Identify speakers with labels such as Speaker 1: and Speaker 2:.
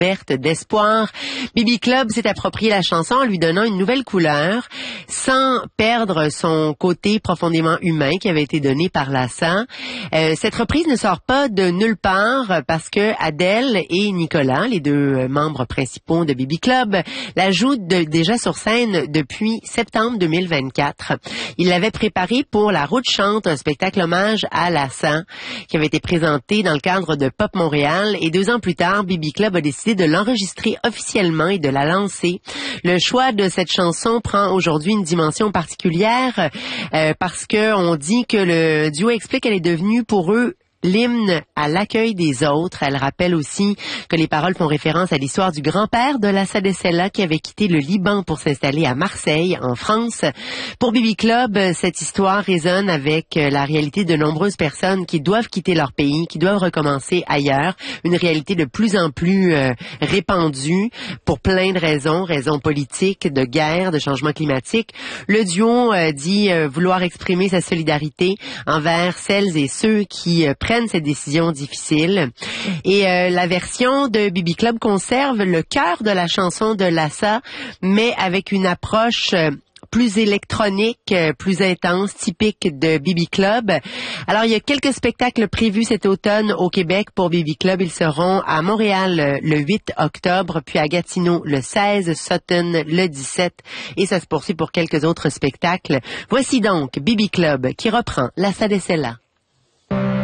Speaker 1: verte d'espoir. Bibi Club s'est approprié la chanson en lui donnant une nouvelle couleur, sans perdre son côté profondément humain qui avait été donné par Lassa. Cette reprise ne sort pas de nulle part parce que Adèle et Nicolas, les deux membres principaux de Bibi Club, la jouent déjà sur scène depuis septembre 2024. Ils l'avaient préparé pour La Route chante, un spectacle hommage à Lassa qui avait été présenté dans le cadre de Pop Montréal, et 2 ans plus tard, Bibi Club a décidé de l'enregistrer officiellement et de la lancer. Le choix de cette chanson prend aujourd'hui une dimension particulière parce que on dit que le duo explique qu'elle est devenue pour eux l'hymne à l'accueil des autres. Elle rappelle aussi que les paroles font référence à l'histoire du grand-père de Lassa Dessella qui avait quitté le Liban pour s'installer à Marseille, en France. Pour Bibi Club, cette histoire résonne avec la réalité de nombreuses personnes qui doivent quitter leur pays, qui doivent recommencer ailleurs. Une réalité de plus en plus répandue pour plein de raisons politiques, de guerre, de changement climatique. Le duo dit vouloir exprimer sa solidarité envers celles et ceux qui prennent ces décisions difficiles. Et la version de Bibi Club conserve le cœur de la chanson de Lassa, mais avec une approche plus électronique, plus intense, typique de Bibi Club. Alors, il y a quelques spectacles prévus cet automne au Québec pour Bibi Club. Ils seront à Montréal le 8 octobre, puis à Gatineau le 16, Sutton le 17, et ça se poursuit pour quelques autres spectacles. Voici donc Bibi Club qui reprend Lassa Dessella.